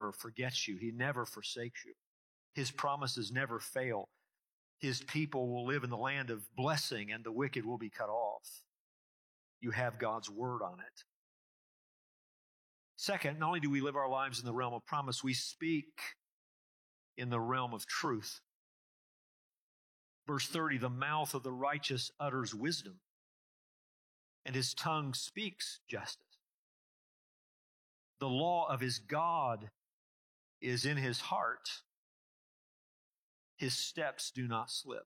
never forgets you. He never forsakes you. His promises never fail. His people will live in the land of blessing, and the wicked will be cut off. You have God's word on it. Second, not only do we live our lives in the realm of promise, we speak in the realm of truth. Verse 30, the mouth of the righteous utters wisdom, and his tongue speaks justice. The law of his God is in his heart. His steps do not slip.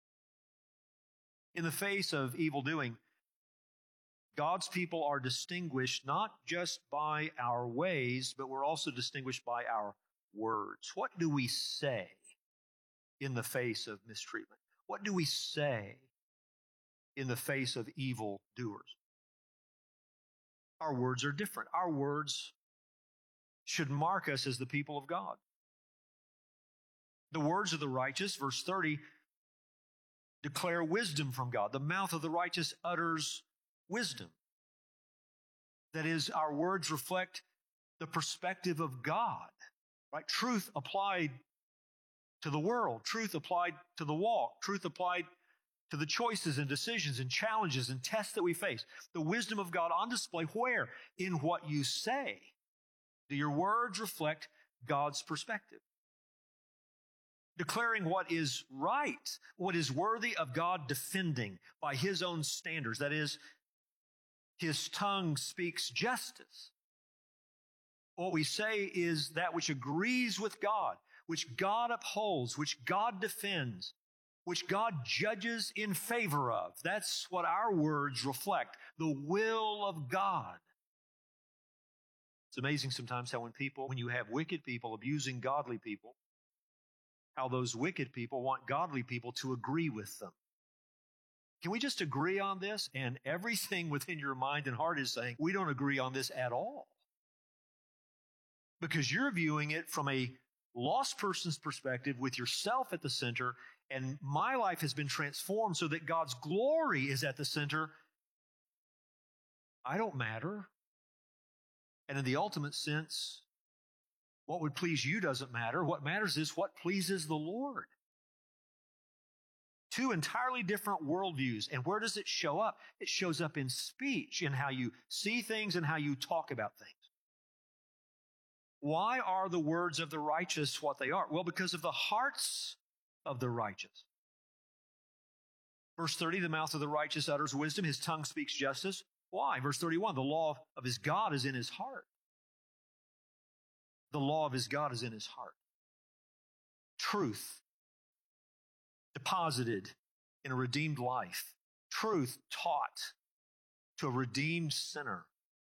In the face of evil doing, God's people are distinguished not just by our ways, but we're also distinguished by our words. What do we say in the face of mistreatment? What do we say in the face of evil doers? Our words are different. Our words should mark us as the people of God. The words of the righteous, verse 30, declare wisdom from God. The mouth of the righteous utters wisdom. That is, our words reflect the perspective of God, right? Truth applied to the world, truth applied to the walk, truth applied to the choices and decisions and challenges and tests that we face. The wisdom of God on display where? In what you say. Do your words reflect God's perspective? Declaring what is right, what is worthy of God defending by his own standards. That is, his tongue speaks justice. What we say is that which agrees with God, which God upholds, which God defends, which God judges in favor of. That's what our words reflect, the will of God. It's amazing sometimes how when you have wicked people abusing godly people, how those wicked people want godly people to agree with them. Can we just agree on this? And everything within your mind and heart is saying, we don't agree on this at all. Because you're viewing it from a lost person's perspective with yourself at the center, and my life has been transformed so that God's glory is at the center. I don't matter. And in the ultimate sense, what would please you doesn't matter. What matters is what pleases the Lord. Two entirely different worldviews. And where does it show up? It shows up in speech, in how you see things and how you talk about things. Why are the words of the righteous what they are? Well, because of the hearts of the righteous. Verse 30, the mouth of the righteous utters wisdom, his tongue speaks justice. Why? Verse 31, the law of his God is in his heart. The law of his God is in his heart. Truth deposited in a redeemed life. Truth taught to a redeemed sinner.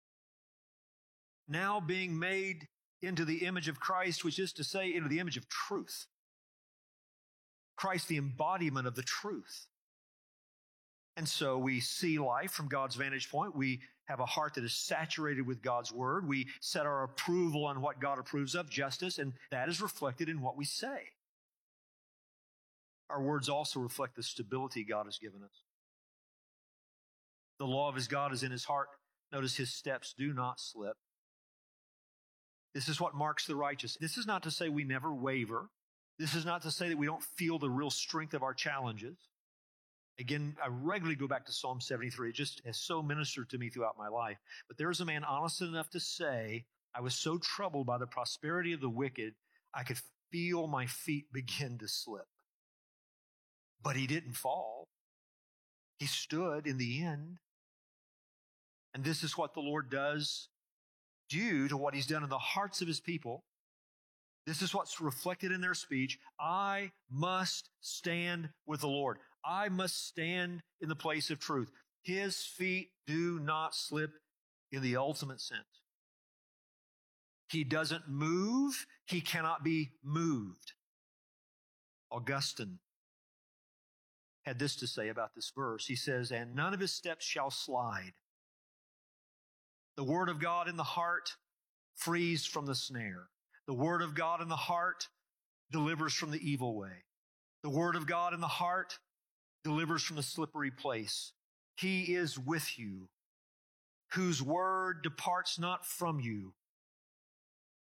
Now being made into the image of Christ, which is to say, into the image of truth. Christ, the embodiment of the truth. And so we see life from God's vantage point. We have a heart that is saturated with God's word. We set our approval on what God approves of, justice, and that is reflected in what we say. Our words also reflect the stability God has given us. The law of his God is in his heart. Notice his steps do not slip. This is what marks the righteous. This is not to say we never waver. This is not to say that we don't feel the real strength of our challenges. Again, I regularly go back to Psalm 73. It just has so ministered to me throughout my life. But there is a man honest enough to say, I was so troubled by the prosperity of the wicked, I could feel my feet begin to slip. But he didn't fall. He stood in the end. And this is what the Lord does due to what he's done in the hearts of his people. This is what's reflected in their speech. I must stand with the Lord. I must stand in the place of truth. His feet do not slip in the ultimate sense. He doesn't move. He cannot be moved. Augustine had this to say about this verse. He says, and none of his steps shall slide. The word of God in the heart frees from the snare. The word of God in the heart delivers from the evil way. The word of God in the heart delivers from the slippery place. He is with you, whose word departs not from you.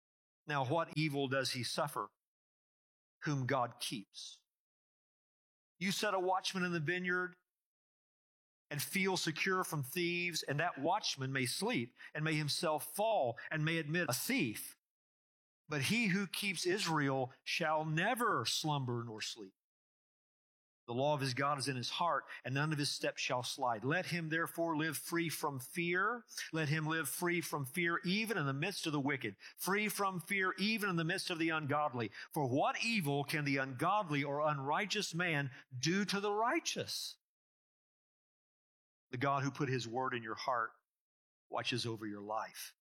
Now, what evil does he suffer whom God keeps? You set a watchman in the vineyard and feel secure from thieves, and that watchman may sleep and may himself fall and may admit a thief. But he who keeps Israel shall never slumber nor sleep. The law of his God is in his heart, and none of his steps shall slide. Let him therefore live free from fear. Let him live free from fear even in the midst of the wicked, free from fear even in the midst of the ungodly. For what evil can the ungodly or unrighteous man do to the righteous? The God who put his word in your heart watches over your life.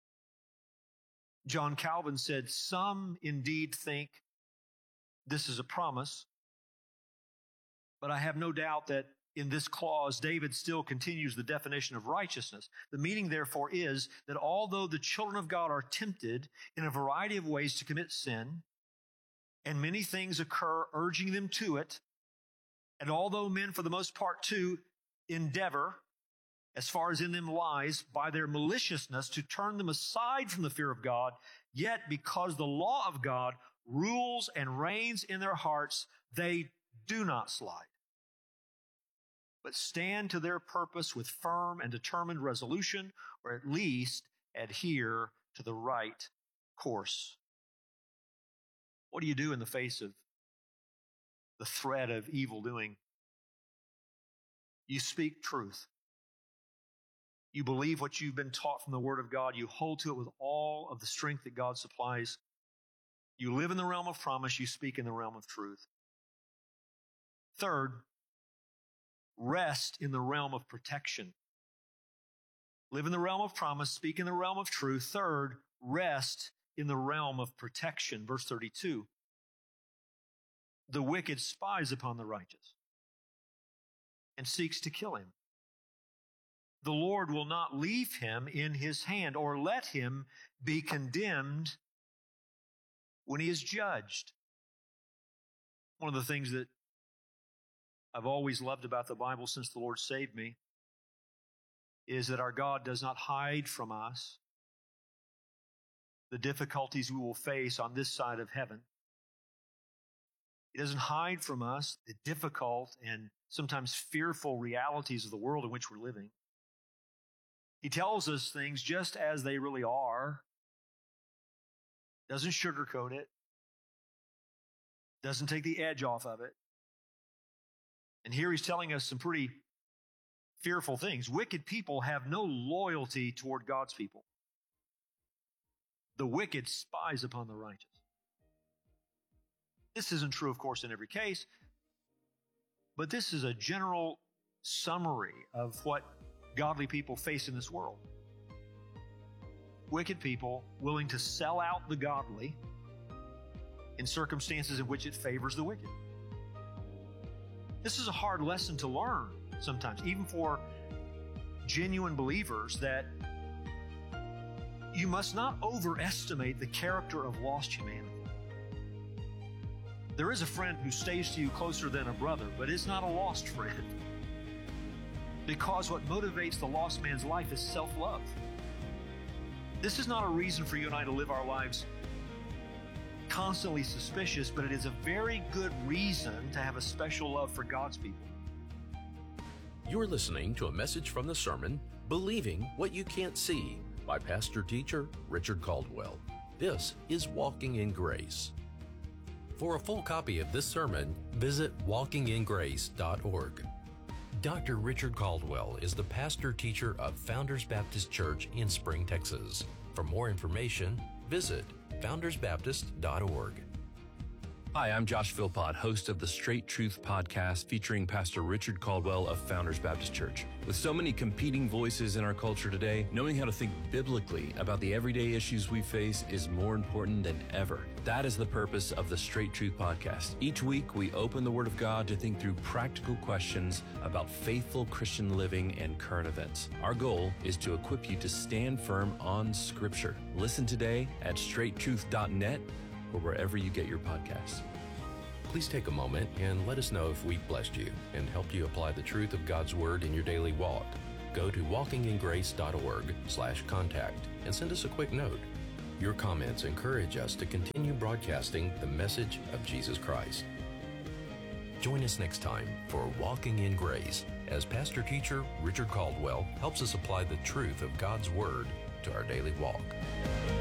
John Calvin said, some indeed think this is a promise, but I have no doubt that in this clause, David still continues the definition of righteousness. The meaning, therefore, is that although the children of God are tempted in a variety of ways to commit sin, and many things occur urging them to it, and although men, for the most part, too, endeavor, as far as in them lies, by their maliciousness to turn them aside from the fear of God, yet because the law of God rules and reigns in their hearts, they do not slide, but stand to their purpose with firm and determined resolution, or at least adhere to the right course. What do you do in the face of the threat of evil doing? You speak truth. You believe what you've been taught from the Word of God. You hold to it with all of the strength that God supplies. You live in the realm of promise. You speak in the realm of truth. Third, rest in the realm of protection. Live in the realm of promise, speak in the realm of truth. Third, rest in the realm of protection. Verse 32. The wicked spies upon the righteous and seeks to kill him. The Lord will not leave him in his hand or let him be condemned when he is judged. One of the things that I've always loved about the Bible since the Lord saved me is that our God does not hide from us the difficulties we will face on this side of heaven. He doesn't hide from us the difficult and sometimes fearful realities of the world in which we're living. He tells us things just as they really are, doesn't sugarcoat it, doesn't take the edge off of it. And here he's telling us some pretty fearful things. Wicked people have no loyalty toward God's people. The wicked spies upon the righteous. This isn't true, of course, in every case, but this is a general summary of what godly people face in this world. Wicked people willing to sell out the godly in circumstances in which it favors the wicked. This is a hard lesson to learn sometimes, even for genuine believers, that you must not overestimate the character of lost humanity. There is a friend who stays to you closer than a brother, but it's not a lost friend. Because what motivates the lost man's life is self-love. This is not a reason for you and I to live our lives constantly suspicious, but it is a very good reason to have a special love for God's people. You're listening to a message from the sermon, Believing What You Can't See, by pastor-teacher Richard Caldwell. This is Walking in Grace. For a full copy of this sermon, visit walkingingrace.org. Dr. Richard Caldwell is the pastor-teacher of Founders Baptist Church in Spring, Texas. For more information, visit foundersbaptist.org. Hi, I'm Josh Philpott, host of the Straight Truth podcast featuring Pastor Richard Caldwell of Founders Baptist Church. With so many competing voices in our culture today, knowing how to think biblically about the everyday issues we face is more important than ever. That is the purpose of the Straight Truth podcast. Each week, we open the Word of God to think through practical questions about faithful Christian living and current events. Our goal is to equip you to stand firm on Scripture. Listen today at straighttruth.net or wherever you get your podcasts. Please take a moment and let us know if we've blessed you and helped you apply the truth of God's Word in your daily walk. Go to walkingingrace.org/contact and send us a quick note. Your comments encourage us to continue broadcasting the message of Jesus Christ. Join us next time for Walking in Grace as Pastor Teacher Richard Caldwell helps us apply the truth of God's Word to our daily walk.